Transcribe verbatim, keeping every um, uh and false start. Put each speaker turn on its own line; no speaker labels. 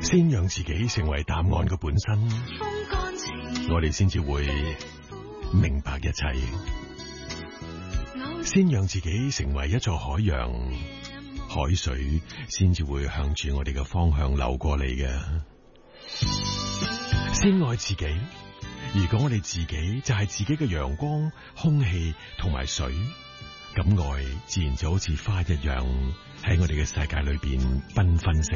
先讓自己成為答案嘅本身，我哋先至會明白一切。先讓自己成為一座海洋，海水先至會向住我哋嘅方向流過嚟嘅。先愛自己，如果我哋自己就係自己嘅陽光、空氣同埋水，咁愛自然就好似花一樣喺我哋嘅世界裏邊繽紛盛